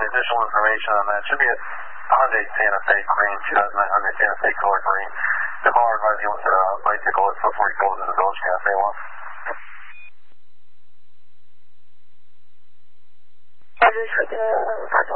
additional information on that. It should be a Hyundai Santa Fe green, 2009 Hyundai Santa Fe color green. The caller advised he wants a bicycle before he goes to the Village Cafe one. Roger, for the